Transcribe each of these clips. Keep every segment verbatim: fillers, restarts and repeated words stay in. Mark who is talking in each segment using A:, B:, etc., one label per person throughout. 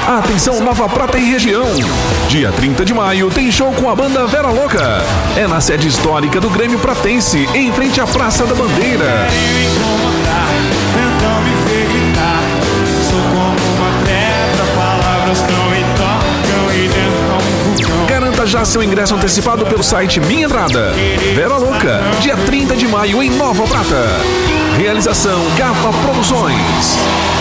A: Atenção Nova Prata e região. Dia trinta de maio tem show com a banda Vera Louca. É na sede histórica do Grêmio Pratense, em frente à Praça da Bandeira. Garanta já seu ingresso antecipado pelo site Minha Entrada. Vera Louca, dia trinta de maio em Nova Prata. Realização Capa Produções.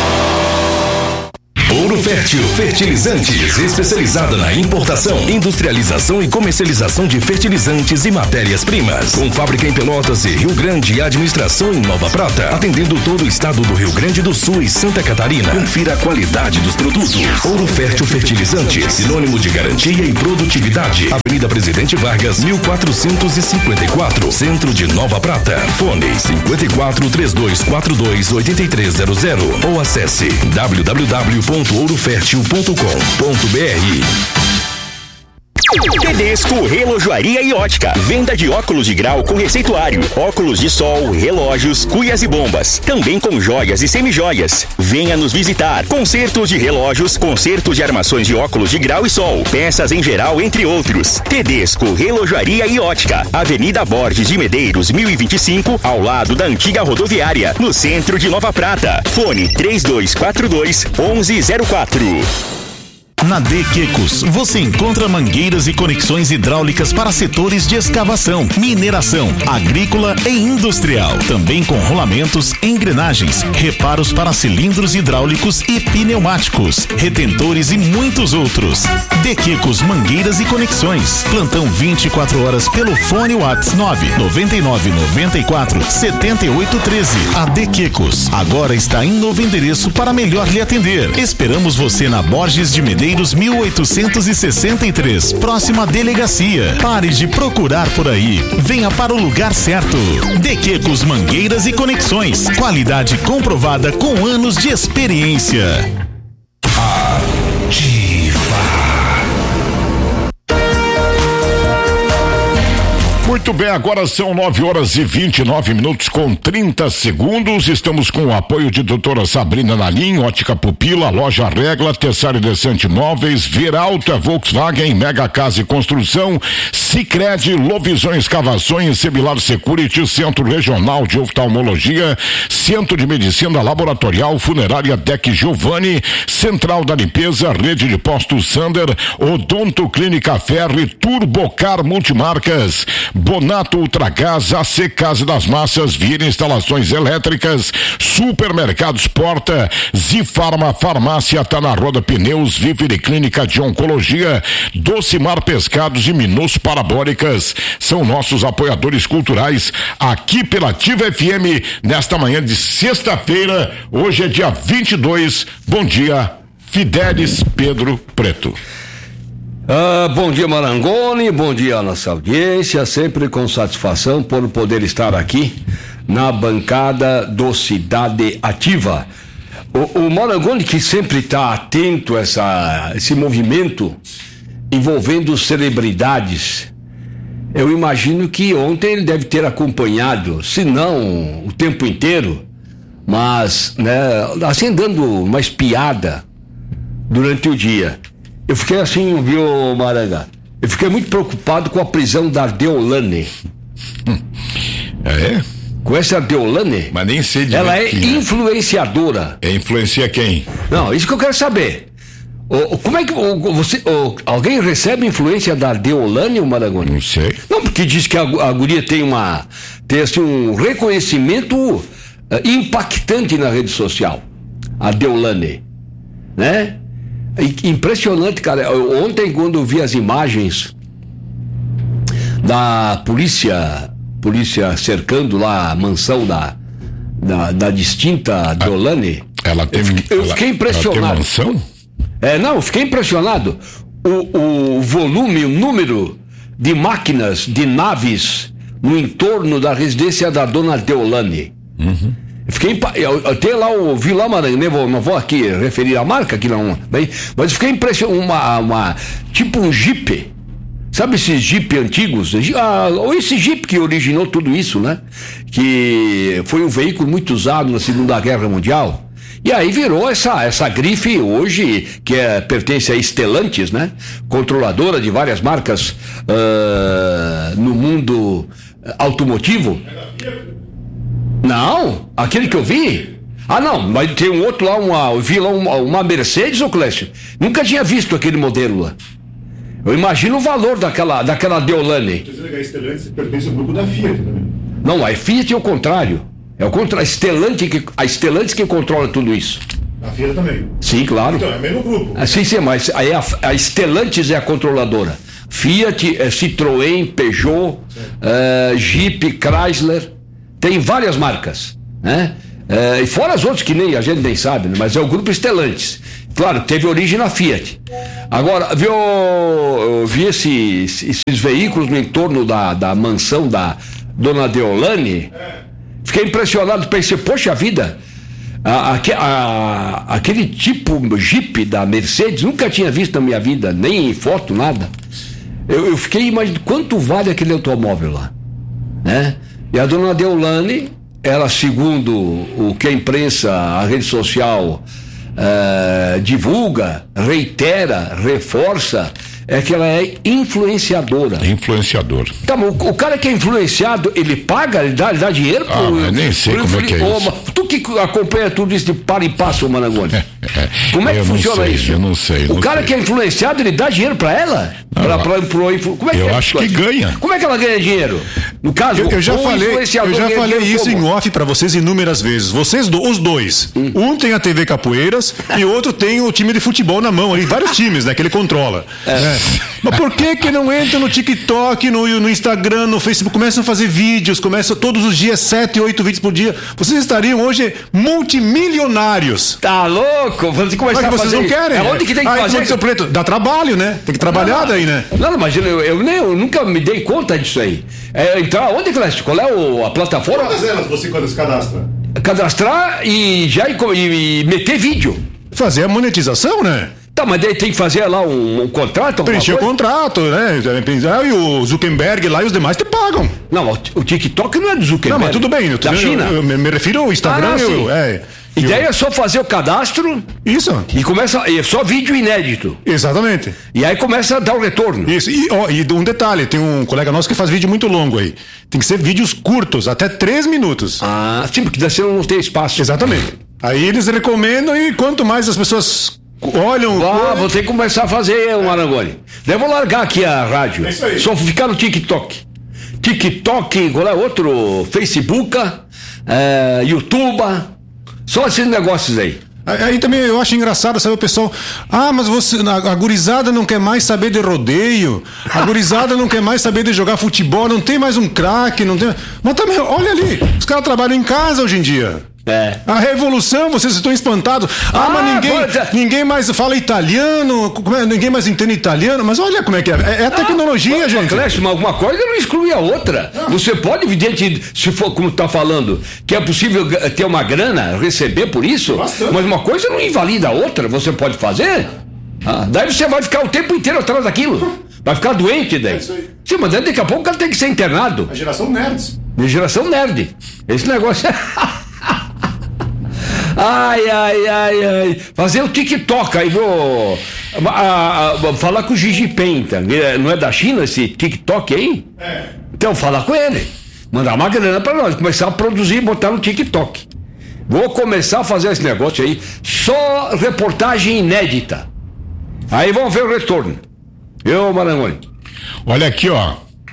B: Ouro Fértil Fertilizantes, especializada na importação, industrialização e comercialização de fertilizantes e matérias-primas. Com fábrica em Pelotas e Rio Grande e administração em Nova Prata, atendendo todo o estado do Rio Grande do Sul e Santa Catarina. Confira a qualidade dos produtos. Ouro Fértil Fertilizantes, sinônimo de garantia e produtividade. Avenida Presidente Vargas, mil quatrocentos e cinquenta e quatro, Centro de Nova Prata. Fone cinquenta e quatro, trinta e dois quarenta e dois, oitenta e três zero zero ou acesse w w w ponto ouro fértil ponto com ponto b r.
C: Tedesco Relojoaria e Ótica. Venda de óculos de grau com receituário, óculos de sol, relógios, cuias e bombas. Também com joias e semijoias. Venha nos visitar. Consertos de relógios, consertos de armações de óculos de grau e sol, peças em geral, entre outros. Tedesco Relojoaria e Ótica. Avenida Borges de Medeiros, mil e vinte e cinco, ao lado da antiga rodoviária, no centro de Nova Prata. Fone três dois quatro dois, onze zero quatro.
D: Na De Quecos, você encontra mangueiras e conexões hidráulicas para setores de escavação, mineração, agrícola e industrial. Também com rolamentos, engrenagens, reparos para cilindros hidráulicos e pneumáticos, retentores e muitos outros. De Quecos Mangueiras e Conexões. Plantão vinte e quatro horas pelo fone WhatsApp nove nove nove nove quatro sete oito um três. A De Quecos agora está em novo endereço para melhor lhe atender. Esperamos você na Borges de Medeiros mil oitocentos e sessenta e três, próxima delegacia. Pare de procurar por aí. Venha para o lugar certo. De Quecos Mangueiras e Conexões. Qualidade comprovada com anos de experiência.
E: Muito bem, agora são nove horas e vinte e nove minutos com trinta segundos. Estamos com o apoio de doutora Sabrina Nalim, Ótica Pupila, Loja Regla, Tessari Descente Móveis, Viralta, Volkswagen, Mega Casa e Construção, Sicredi, Lovisão Escavações, Semilar Security, Centro Regional de Oftalmologia, Centro de Medicina Laboratorial, Funerária Dec Giovanni, Central da Limpeza, Rede de Postos Sander, Odonto Clínica Ferri, Turbocar Multimarcas, Bonato Ultragás, A C Casa das Massas, Vira Instalações Elétricas, Supermercados Porta, Zifarma Farmácia, tá na Roda Pneus, Vivere Clínica de Oncologia, Docimar Pescados e Minus Parabólicas são nossos apoiadores culturais aqui pela Ativa F M nesta manhã de sexta-feira. Hoje é dia vinte e dois. Bom dia, Fidelis Pedro Preto.
F: Ah, bom dia, Marangoni, bom dia à nossa audiência, sempre com satisfação por poder estar aqui na bancada do Cidade Ativa. O, o Marangoni, que sempre está atento a essa, esse movimento envolvendo celebridades, eu imagino que ontem ele deve ter acompanhado, se não o tempo inteiro, mas, né, assim, dando uma espiada durante o dia. Eu fiquei assim, viu, Maranga? Eu fiquei muito preocupado com a prisão da Deolane.
E: Hum. É?
F: Conhece a Deolane?
E: Mas nem sei de
F: Ela é
E: quem
F: influenciadora.
E: É, influencia quem?
F: Não, isso que eu quero saber. O, como é que o, você, o, alguém recebe influência da Deolane, o Marangoni?
E: Não sei.
F: Não, porque diz que a, a guria tem uma tem assim, um reconhecimento uh, impactante na rede social. A Deolane, né? Impressionante, cara. Ontem, quando eu vi as imagens da polícia, polícia cercando lá a mansão da, da, da distinta Deolane,
E: ela tem,
F: eu fiquei, eu fiquei
E: ela,
F: impressionado.
E: Ela tem mansão?
F: É, não, eu fiquei impressionado. O, o volume, o número de máquinas, de naves no entorno da residência da dona Deolane.
E: Uhum.
F: Fiquei, eu, eu até lá, eu vi lá, Maranhão, não vou, não vou aqui referir a marca, aqui não, bem, mas fiquei impressionado, uma, uma, tipo um Jeep, sabe esses Jeep antigos, ah, ou esse Jeep que originou tudo isso, né, que foi um veículo muito usado na Segunda Guerra Mundial, E aí virou essa, essa grife hoje, que é, pertence a Stellantis, né? Controladora de várias marcas uh, no mundo automotivo. Não, aquele que eu vi. Ah, não, mas tem um outro lá, uma, eu vi lá uma, uma Mercedes, ô Clécio. Nunca tinha visto aquele modelo lá. Eu imagino o valor daquela, daquela Deolane.
G: A Stellantis pertence ao grupo da Fiat também.
F: Não, a Fiat é o contrário. É o contrário. A Stellantis que, a Stellantis que controla tudo isso.
G: A Fiat também.
F: Sim, claro.
G: Então, é o mesmo grupo.
F: Ah, sim, sim, mas aí a, a Stellantis é a controladora. Fiat, é Citroën, Peugeot, é, Jeep, Chrysler. Tem várias marcas, né? É, e fora as outras que nem a gente nem sabe, né? Mas é o grupo Stellantis. Claro, teve origem na Fiat. Agora, viu, eu vi esses, esses veículos no entorno da, da mansão da dona Deolane. Fiquei impressionado, pensei, poxa vida, a, a, a, aquele tipo Jeep da Mercedes, nunca tinha visto na minha vida, nem foto, nada. Eu, eu fiquei imaginando quanto vale aquele automóvel lá, né? E a dona Deolane, ela, segundo o que a imprensa, a rede social uh, divulga, reitera, reforça, é que ela é influenciadora.
E: Influenciador.
F: Tá, o, o cara que é influenciado, ele paga, ele dá, ele dá dinheiro pro,
E: ah, eu nem sei como é que é isso.
F: Tu que acompanha tudo isso de para e passo, Marangoni. Como é que
E: eu
F: funciona
E: sei,
F: isso?
E: Eu não sei.
F: O
E: não
F: cara
E: sei.
F: que é influenciado, ele dá dinheiro pra ela?
E: Não,
F: pra, pra, pro, influ... Como é que
E: eu
F: é
E: acho que ganha.
F: Como é que ela ganha dinheiro? No caso,
G: eu, eu já falei, eu já falei isso como? Em off pra vocês inúmeras vezes. Vocês, do, os dois. Hum. Um tem a T V Capoeiras e o outro tem o time de futebol na mão ali. Vários times, né? Que ele controla. É. É. Mas por que que não entra no TikTok, no, no Instagram, no Facebook? Começam a fazer vídeos, começam todos os dias, sete, oito vídeos por dia. Vocês estariam hoje multimilionários.
F: Tá louco? Você começar
G: mas
F: a
G: vocês
F: fazer...
G: não querem.
F: É onde que tem que
G: Aí,
F: fazer?
G: Seu Preto, dá trabalho, né? Tem que trabalhar
F: não,
G: daí, né?
F: Não, não, imagina, eu, eu, nem, eu nunca me dei conta disso aí. É, entrar onde, Clécio? Qual é o, a plataforma?
G: Quantas elas você quando se cadastra?
F: Cadastrar e já e, e, e meter vídeo.
G: Fazer a monetização, né?
F: Tá, mas daí tem que fazer lá um, um contrato?
G: Preencher o contrato, né? E o Zuckerberg lá e os demais te pagam.
F: Não, o TikTok não é do Zuckerberg.
G: Não, mas tudo bem. Eu,
F: da
G: eu,
F: China.
G: Eu, eu me refiro ao Instagram.
F: Ah,
G: eu, é,
F: e daí é só fazer o cadastro.
G: Isso.
F: E começa. É só vídeo inédito.
G: Exatamente.
F: E aí começa a dar o retorno.
G: Isso. E, ó, e um detalhe: tem um colega nosso que faz vídeo muito longo aí. Tem que ser vídeos curtos, até três minutos.
F: Ah, sim, porque daí você não tem espaço.
G: Exatamente. Aí eles recomendam e quanto mais as pessoas. Olham.
F: Ah, vou ter que começar a fazer o Marangoni. Daí eu vou largar aqui a rádio.
G: É isso aí.
F: Só ficar no TikTok. TikTok, qual é outro? Facebook, é, YouTube. Só esses negócios aí.
G: Aí também eu acho engraçado, sabe, o pessoal. Ah, mas você, a, a gurizada não quer mais saber de rodeio. A gurizada não quer mais saber de jogar futebol. Não tem mais um craque, não tem. Mas também, olha ali, os caras trabalham em casa hoje em dia.
F: É.
G: A revolução, vocês estão espantados. Ah, ah mas ninguém, pode... ninguém mais fala italiano, ninguém mais entende italiano, mas olha como é que é. É, é a tecnologia, ah, gente.
F: Mas alguma coisa não exclui a outra. Não. Você pode, evidente, se for como está falando, que é possível ter uma grana, receber por isso, bastante. Mas uma coisa não invalida a outra, você pode fazer. Ah, daí você vai ficar o tempo inteiro atrás daquilo. Vai ficar doente daí. É isso aí. Sim, mas daqui a pouco o cara tem que ser internado.
G: A geração nerds.
F: A geração nerd. Esse negócio é. Ai, ai, ai, ai. Fazer o TikTok, aí vou a, a, a, falar com o Xi Jinping, tá? Não é da China esse TikTok aí? É. Então falar com ele, mandar uma grana pra nós, começar a produzir e botar no TikTok. Vou começar a fazer esse negócio aí, só reportagem inédita. Aí vamos ver o retorno. Eu, Marangoni.
E: Olha aqui, ó.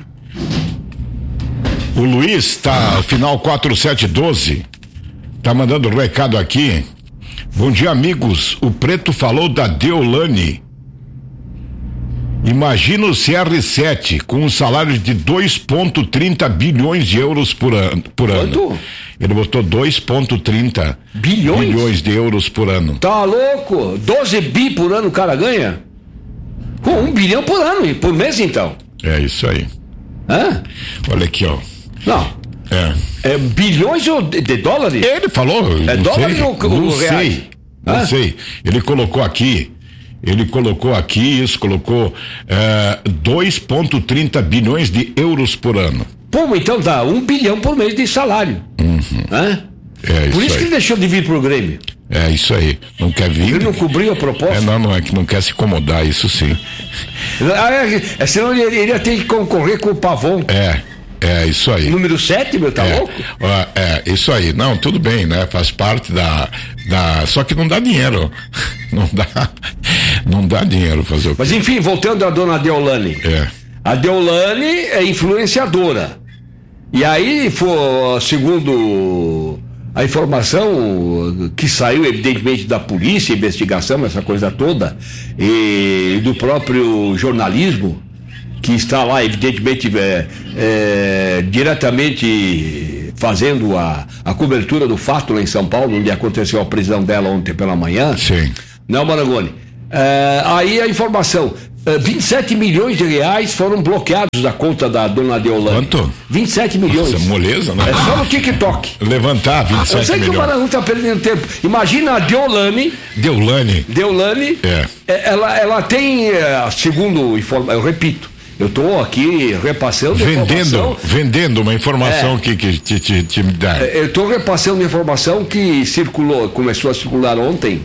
E: O Luiz tá final quatro sete doze. Tá mandando um recado aqui. Bom dia, amigos. O Preto falou da Deolane. Imagina o C R sete com um salário de dois vírgula trinta bilhões de euros por ano. Por
F: Quanto?
E: ano. Ele botou dois vírgula trinta
F: bilhões?
E: bilhões de euros por ano.
F: Tá louco? doze bi por ano o cara ganha? Pô, um bilhão por ano, por mês então.
E: É isso aí.
F: Hã?
E: Olha aqui, ó.
F: Não.
E: É.
F: É bilhões de, de dólares?
E: Ele falou.
F: É dólares ou,
E: não
F: ou
E: sei,
F: reais?
E: Não
F: Hã?
E: sei. Ele colocou aqui. Ele colocou aqui, isso, colocou é, dois vírgula trinta bilhões de euros por ano.
F: Pô, então dá um bilhão por mês de salário.
E: Uhum.
F: Hã?
E: É
F: por
E: isso
F: isso
E: aí.
F: que ele deixou de vir pro Grêmio.
E: É isso aí, não quer vir.
F: Ele não cobriu a proposta?
E: É, não, não é que não quer se incomodar, isso sim.
F: Ah, é, é, senão ele iria ter que concorrer com o Pavon.
E: É, é isso aí.
F: Número sete, meu, tá
E: é,
F: louco?
E: É, isso aí, não, tudo bem, né? Faz parte da, da. Só que não dá dinheiro. Não dá. Não dá dinheiro fazer o quê?
F: Mas enfim, voltando à dona Deolane.
E: É.
F: A Deolane é influenciadora. E aí, for, segundo a informação que saiu, evidentemente, da polícia, investigação, essa coisa toda, e do próprio jornalismo, que está lá, evidentemente, é, é, diretamente fazendo a, a cobertura do fato lá em São Paulo, onde aconteceu a prisão dela ontem pela manhã.
E: Sim.
F: Não, Marangoni? É, aí a informação, vinte e sete milhões de reais foram bloqueados da conta da dona Deolane.
E: Quanto?
F: vinte e sete milhões.
E: Nossa, moleza, né?
F: É só no TikTok.
E: Levantar vinte e sete milhões.
F: Eu sei que o Maranhão está perdendo tempo. Imagina a Deolane.
E: Deolane.
F: Deolane.
E: É.
F: Ela, ela tem, segundo informa, eu repito, eu estou aqui repassando
E: vendendo, vendendo uma informação é, que, que te, te, te me dá.
F: Eu estou repassando informação que circulou, começou a circular ontem,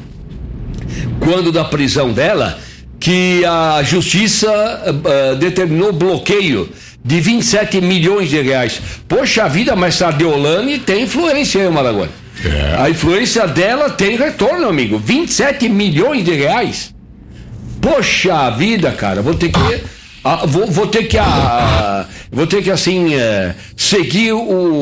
F: quando da prisão dela, que a justiça uh, determinou bloqueio de vinte e sete milhões de reais. Poxa vida, mas a Deolane tem influência, hein, Maragoni? É. A influência dela tem retorno, amigo. vinte e sete milhões de reais. Poxa vida, cara, vou ter que ah, vou, vou ter que ah, vou ter que assim eh, seguir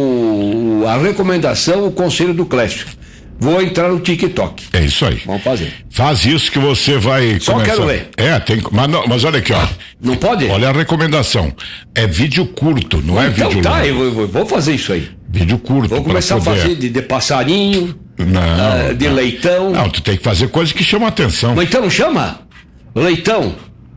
F: o, a recomendação, o conselho do Clécio. Vou entrar no TikTok.
E: É isso aí.
F: Vamos fazer.
E: Faz isso que você vai
F: Só
E: começar.
F: quero ver.
E: É, tem, mas, não, mas olha aqui, ó.
F: Não pode?
E: Olha a recomendação. É vídeo curto, não é
F: então,
E: vídeo
F: tá,
E: longo.
F: eu vou, vou fazer isso aí.
E: Vídeo curto.
F: Vou começar
E: poder...
F: a fazer de, de passarinho,
E: não,
F: uh, de
E: não.
F: leitão.
E: Não, tu tem que fazer coisas que chamam a atenção.
F: Leitão não chama? Leitão.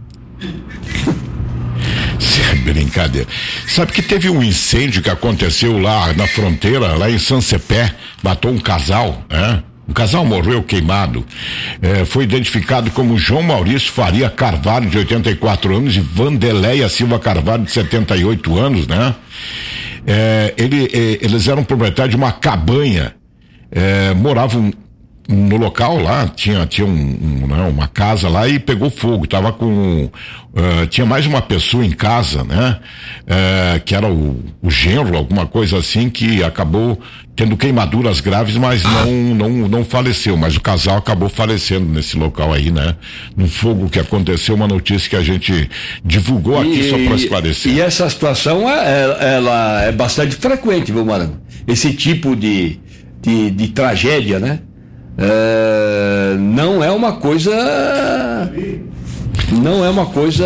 E: Brincadeira. Sabe que teve um incêndio que aconteceu lá na fronteira, lá em Sancepé, matou um casal, né? Um casal morreu queimado. É, foi identificado como João Maurício Faria Carvalho, de oitenta e quatro anos, e Vandeleia Silva Carvalho, de setenta e oito anos, né? É, ele, é, eles eram proprietários de uma cabanha, é, moravam no local lá, tinha, tinha um, um, né, uma casa lá e pegou fogo, tava com uh, tinha mais uma pessoa em casa, né, uh, que era o, o genro, alguma coisa assim, que acabou tendo queimaduras graves, mas não, não, não faleceu, mas o casal acabou falecendo nesse local aí, né, num fogo que aconteceu, uma notícia que a gente divulgou aqui e, só para esclarecer.
F: E essa situação, é, ela é bastante frequente, viu, Maranhão? Esse tipo de, de, de tragédia, né? É, não é uma coisa não é uma coisa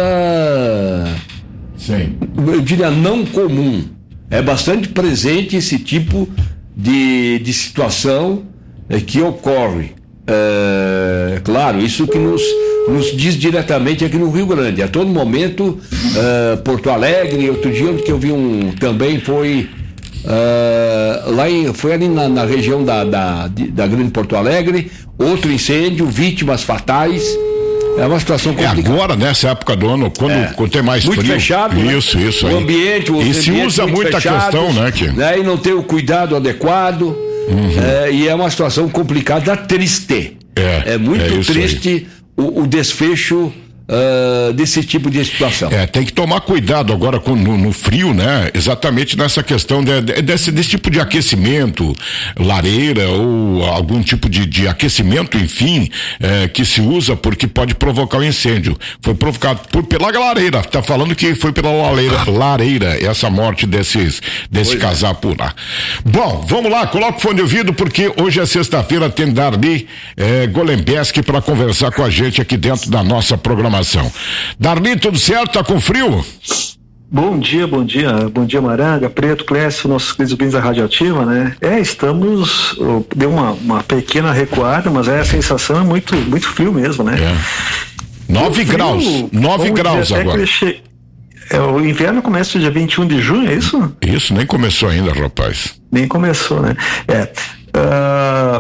E: Sim.
F: eu diria não comum, é bastante presente esse tipo de, de situação é, que ocorre, é, claro, isso que nos, nos diz diretamente aqui no Rio Grande, a todo momento, é, Porto Alegre, outro dia que eu vi um, também foi Uh, lá em, foi ali na, na região da, da, da Grande Porto Alegre, outro incêndio, vítimas fatais. É uma situação complicada.
E: É agora, nessa época do ano, quando, é, quando tem mais
F: muito
E: frio.
F: Fechado,
E: isso,
F: né?
E: isso
F: o
E: aí.
F: ambiente, o
E: e se usa muita questão, né, que...
F: né? E não tem o cuidado adequado, uhum. é, e é uma situação complicada, triste.
E: É,
F: é muito
E: é
F: triste o, o desfecho Uh, desse tipo de situação.
E: É, tem que tomar cuidado agora com, no, no frio, né? Exatamente nessa questão de, de, desse, desse tipo de aquecimento, lareira ou algum tipo de, de aquecimento, enfim, é, que se usa porque pode provocar um incêndio. Foi provocado por, pela lareira, tá falando que foi pela lareira, lareira essa morte desses, desse casal é. por lá. Bom, vamos lá, coloca o fone de ouvido porque hoje é sexta-feira, tem Darli é, Golembeski para conversar com a gente aqui dentro da nossa programação. Darli, tudo certo? Tá com frio?
H: Bom dia, bom dia, bom dia Maranga, Preto, Clécio, nossos queridos bens da Radioativa, né? É, estamos, deu uma, uma pequena recuada, mas é, a sensação é muito, muito frio mesmo, né?
E: É. Nove graus, nove graus agora. Che...
H: É, o inverno começa dia vinte e um de junho, é isso?
E: Isso, nem começou ainda, rapaz.
H: Nem começou, né? É. Uh...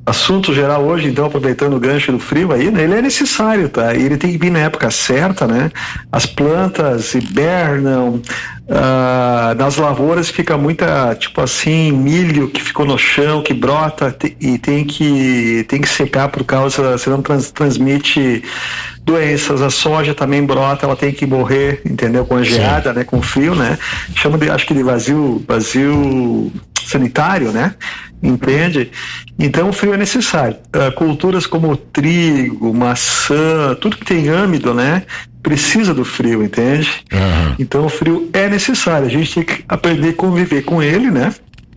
H: assunto geral hoje, então, aproveitando o gancho do frio aí, né, ele é necessário, tá? E ele tem que vir na época certa, né? As plantas hibernam, ah, nas lavouras fica muita, tipo assim, milho que ficou no chão, que brota te, e tem que, tem que secar por causa, senão trans, transmite doenças. A soja também brota, ela tem que morrer, entendeu? Com a geada, né? Com frio, né? Chama de, acho que de vazio, vazio sanitário, né? Entende? Então o frio é necessário. Uh, culturas como trigo, maçã, tudo que tem âmido, né? Precisa do frio, entende? Uhum. Então o frio é necessário. A gente tem que aprender a conviver com ele, né?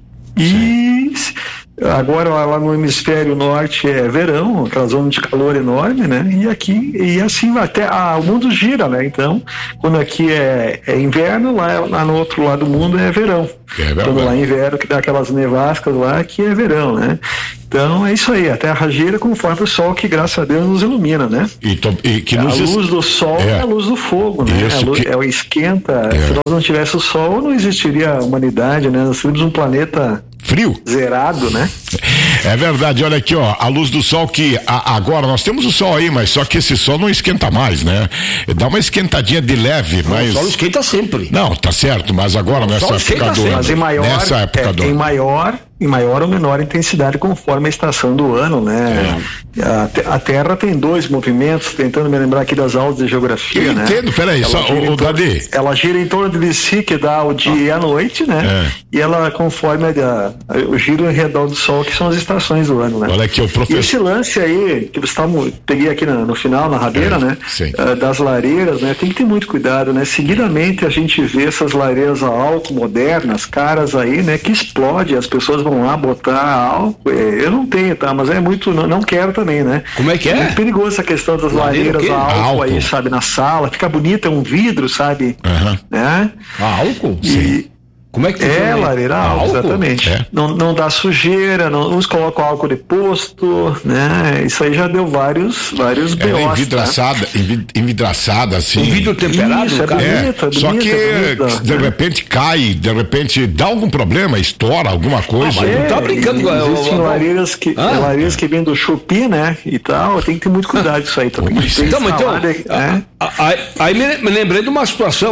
H: E sim. Agora lá no hemisfério norte é verão, aquela zona de calor enorme, né? E aqui, e assim até ah, o mundo gira, né? Então, quando aqui é, é inverno, lá, lá no outro lado do mundo é verão. É quando lá é inverno, que dá aquelas nevascas lá, que é verão, né? Então é isso aí, a terra gira conforme o sol que, graças a Deus, nos ilumina, né?
E: E to, e que
H: a
E: nos
H: luz do sol é. é a luz do fogo, né? A luz, que... é, esquenta. É. Se nós não tivesse o sol, não existiria a humanidade, né? Nós seríamos um planeta
E: frio,
H: zerado, né?
E: É verdade, olha aqui, ó, a luz do sol que a, agora nós temos o sol aí, mas só que esse sol não esquenta mais, né? Dá uma esquentadinha de leve,
F: não,
E: mas...
F: O sol esquenta sempre.
E: Não, tá certo, mas agora
F: não,
E: nessa época do ano,
H: mas em maior,
E: nessa época
H: é,
E: do
H: em
E: ano.
H: maior em maior ou menor intensidade conforme a estação do ano, né? É. A, a Terra tem dois movimentos, tentando me lembrar aqui das aulas de geografia,
E: Eu
H: né?
E: entendo, peraí,
H: ela
E: só o, o Dali.
H: Ela gira em torno de si, que dá o dia ah. e a noite, né? É. E ela conforme a, a, o giro em redor do Sol, que são as estações do ano, né?
E: Olha aqui, o professor...
H: E esse lance aí, que você tá, peguei aqui na, no final, na rabeira, é, né? Uh, das lareiras, né? Tem que ter muito cuidado, né? Seguidamente a gente vê essas lareiras a álcool modernas, caras aí, né? Que explode, as pessoas vão lá botar álcool, eu não tenho, tá? Mas é muito, não, não quero também, né?
F: Como é que é? É
H: muito perigoso essa questão das lareiras a álcool, álcool aí, sabe, na sala, fica bonito, é um vidro, sabe?
E: Uhum.
H: Né?
F: Ah, álcool?
H: E,
F: sim. Como é que
H: é, lareira álcool, álcool, exatamente.
E: É.
H: Não, não dá sujeira, não, uns colocam álcool de posto, né? Isso aí já deu vários, vários B Os.
E: É envidraçada, tá? envidraçada, assim.
F: Um vidro temperado,
H: Isso, é
F: cara.
H: bonito,
E: é,
H: é bonito,
E: só que
H: é bonito,
E: de
H: né?
E: repente cai, de repente dá algum problema, estoura alguma coisa.
F: Ah, mas não tá brincando com
H: Existem lareiras que, ah, lareiras que vêm do Chupi, né? E tal, tem que ter muito cuidado com isso aí também.
F: Então, mas então,
H: de, né?
F: aí, aí me lembrei de uma situação,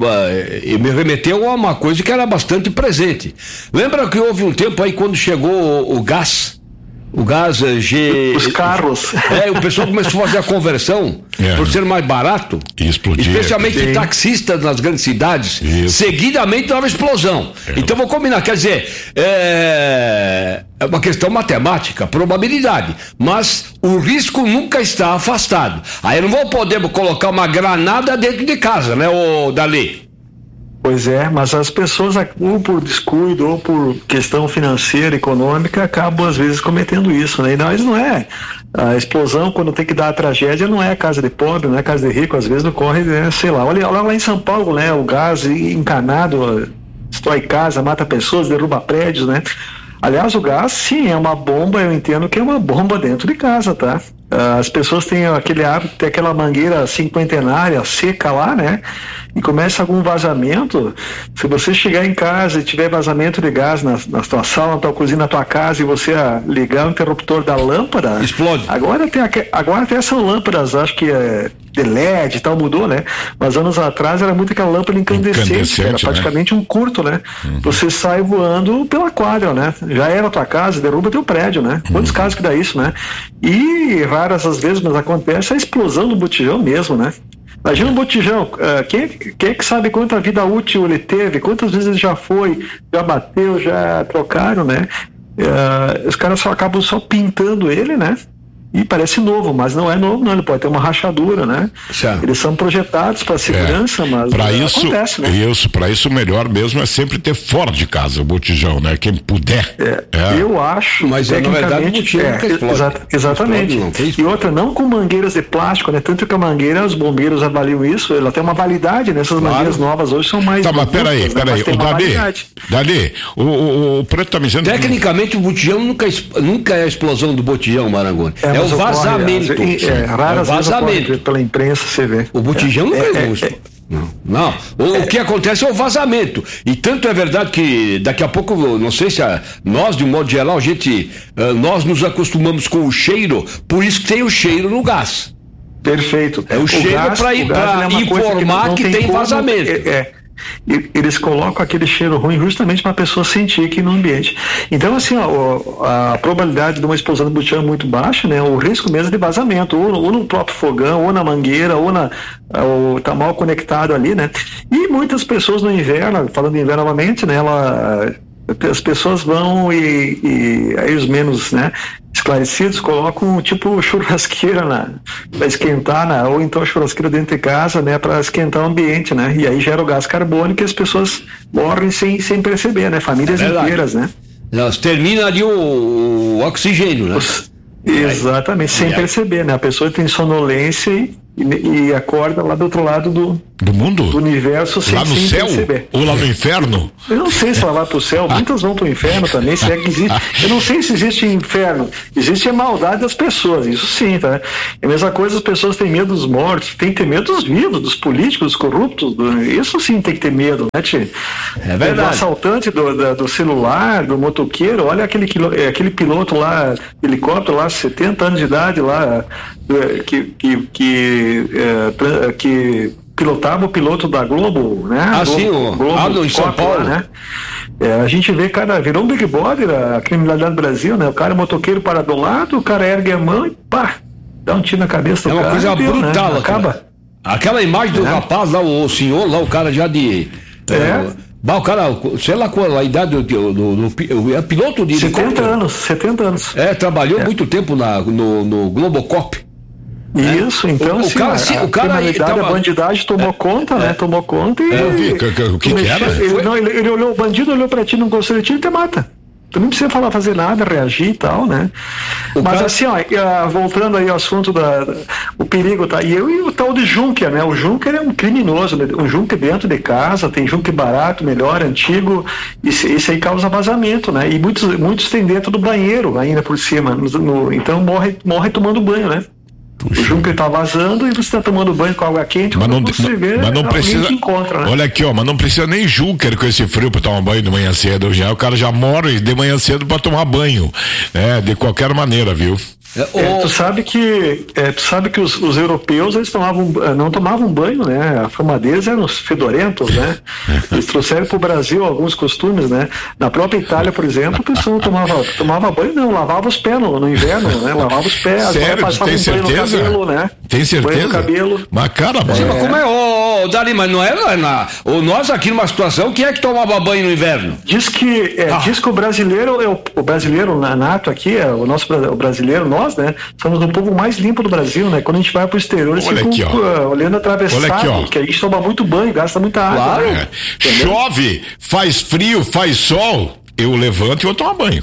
F: e me remeteu a uma coisa que era bastante presente. Lembra que houve um tempo aí quando chegou o, o gás? O gás G...
H: Os carros.
F: É, o pessoal começou a fazer a conversão é. por ser mais barato.
E: E explodir.
F: Especialmente
H: Sim.
F: taxistas nas grandes cidades.
E: Isso.
F: Seguidamente dava explosão. É. Então vou combinar, quer dizer, é... é uma questão matemática, probabilidade. Mas o risco nunca está afastado. Aí eu não vou poder colocar uma granada dentro de casa, né, ô Dali?
H: Pois é, mas as pessoas, ou por descuido, ou por questão financeira, econômica, acabam às vezes cometendo isso, né? E nós não é. A explosão, quando tem que dar a tragédia, não é a casa de pobre, não é a casa de rico, às vezes ocorre, né, sei lá, olha, olha lá em São Paulo, né? O gás encanado destrói casa, mata pessoas, derruba prédios, né? Aliás, o gás, sim, é uma bomba, eu entendo que é uma bomba dentro de casa, tá? As pessoas têm aquele hábito, tem aquela mangueira cinquentenária seca lá, né? E começa algum vazamento. Se você chegar em casa e tiver vazamento de gás na, na tua sala, na tua cozinha, na tua casa, e você ah, ligar o interruptor da lâmpada...
F: Explode.
H: Agora tem, agora tem essas lâmpadas, acho que é de L E D e tal, mudou, né? Mas anos atrás era muito aquela lâmpada incandescente, incandescente era praticamente, né? Um curto, né? Uhum. Você sai voando pela quadra, né? Já era a tua casa, derruba teu prédio, né? Uhum. Quantos casos que dá isso, né? E raras as vezes, mas acontece a explosão do botijão mesmo, né? Imagina um botijão, uh, quem, quem é que sabe quanta vida útil ele teve, quantas vezes ele já foi, já bateu, já trocaram, né? Uh, os caras só acabam só pintando ele, né? E parece novo, mas não é novo, não. Ele pode ter uma rachadura, né? Certo. Eles são projetados para segurança, é. mas
E: pra isso,
H: acontece, né?
E: Isso, para isso o melhor mesmo é sempre ter fora de casa o botijão, né? Quem puder.
H: É, é. Eu acho,
F: mas na verdade o botijão
H: é, exa exatamente. Explode, e outra, não com mangueiras de plástico, né? Tanto que a mangueira, os bombeiros avaliam isso, ela tem uma validade, né? Essas claro. mangueiras novas hoje são mais...
E: Tá, mas peraí, peraí, né? o Dali, Dali, o, o, o Preto tá me dizendo...
F: Tecnicamente que... o botijão nunca, nunca é a explosão do botijão, Marangoni. É, é o vazamento.
H: É, é, raras
F: é vazamento.
H: Vezes pela imprensa você vê.
F: O botijão
H: é,
F: não
H: é,
F: é,
H: é,
F: Não, não. O, o que acontece é o vazamento. E tanto é verdade que daqui a pouco, não sei se a, nós, de um modo geral, a gente, uh, nós nos acostumamos com o cheiro, por isso que tem o cheiro no gás.
H: Perfeito.
F: É o, o cheiro para é informar que, que tem como, vazamento.
H: É, é. Eles colocam aquele cheiro ruim justamente para a pessoa sentir aqui no ambiente. Então, assim, ó, a probabilidade de uma explosão de botijão é muito baixa, né? O risco mesmo de vazamento, ou, ou no próprio fogão, ou na mangueira, ou na, ou tá mal conectado ali, né? E muitas pessoas no inverno, falando em inverno novamente, né? Ela, as pessoas vão e, e aí os menos, né, esclarecidos colocam tipo churrasqueira na para esquentar, né, ou então churrasqueira dentro de casa, né, para esquentar o ambiente, né, e aí gera o gás carbônico e as pessoas morrem sem, sem perceber, né, famílias é inteiras, né.
F: Nós termina ali o, o oxigênio, né.
H: Os, exatamente, sem perceber, né, a pessoa tem sonolência e E, e acorda lá do outro lado do,
E: do mundo?
H: Do universo sem,
E: lá no
H: sem
E: céu?
H: perceber.
E: Ou lá no inferno?
H: Eu não sei se ela vai pro céu, muitas vão pro inferno também, se é que existe. Eu não sei se existe inferno, existe a maldade das pessoas, isso sim, tá? É a mesma coisa, as pessoas têm medo dos mortos, tem que ter medo dos vivos, dos políticos, dos corruptos, do, isso sim tem que ter medo, né, Tchê?
F: É verdade.
H: Do assaltante do, da, do celular, do motoqueiro, olha aquele, aquele piloto lá, helicóptero lá, setenta anos de idade lá, que, que, que, é, que pilotava o piloto da Globo, né?
F: Ah,
H: Globo,
F: sim, o
H: Globo,
F: Aldo em São Paulo,
H: né? É, a gente vê, cara, virou um Big Brother a criminalidade do Brasil, né? O cara motoqueiro para do lado, o cara ergue a mão e pá, dá um tiro na cabeça do cara.
F: É uma coisa
H: deu,
F: brutal,
H: né? Acaba.
F: Aquela imagem do é. rapaz lá, o senhor lá, o cara já de...
H: É.
F: é Bah, o cara, sei lá qual a idade do, do, do, do é piloto de
H: setenta anos, setenta anos.
F: É, trabalhou é. muito tempo na, no, no Globocop.
H: Isso, então,
F: o,
H: assim,
F: o cara, a,
H: a,
F: o cara
H: criminalidade,
F: tava...
H: a bandidagem tomou é, conta, é, né? Tomou conta e...
E: É, eu vi, o que, que, que era?
H: Ele, não, ele, ele olhou, o bandido olhou pra ti, não gostou de ti, ele te mata. Tu não precisa falar, fazer nada, reagir e tal, né? O Mas cara... assim, ó, voltando aí ao assunto da, da o perigo, tá? E eu e o tal de Junker, né? O Junker é um criminoso, né? Um Junker dentro de casa, tem Junker barato, melhor, antigo, esse, esse aí causa vazamento, né? E muitos, muitos tem dentro do banheiro ainda por cima, no, no, então morre, morre tomando banho, né? Puxa. O Junker tá vazando e você tá tomando banho com água quente,
E: mas não,
H: você vê,
E: mas não precisa,
H: encontra, né?
E: Olha aqui, ó, mas não precisa nem Junker com esse frio pra tomar banho de manhã cedo, já o cara já mora de manhã cedo pra tomar banho, né? De qualquer maneira, viu?
H: É, tu sabe que, é, tu sabe que os, os europeus, eles tomavam, não tomavam banho, né? A fama deles eram os fedorentos, né? Eles trouxeram pro Brasil alguns costumes, né? Na própria Itália, por exemplo, o pessoal não tomava, tomava banho, não, lavava os pés no, no inverno, né? Lavava os pés,
E: sério,
H: passava
E: tem
H: um banho
E: certeza?
H: no cabelo, né?
E: Tem certeza?
H: Banho no cabelo.
E: Mas cara,
F: mas é. como é, ô, ô, Dali, mas não é na, ou nós aqui numa situação, quem é que tomava banho no inverno?
H: Diz que, é, ah. diz que o brasileiro, é o, o brasileiro nato aqui, é o nosso o brasileiro, nós, né? Somos o povo mais limpo do Brasil, né? Quando a gente vai pro exterior, eles ficam uh, olhando atravessado, aqui, que a gente toma muito banho, gasta muita água.
E: Claro. Né? É. Chove, faz frio, faz sol, eu levanto e vou tomar banho.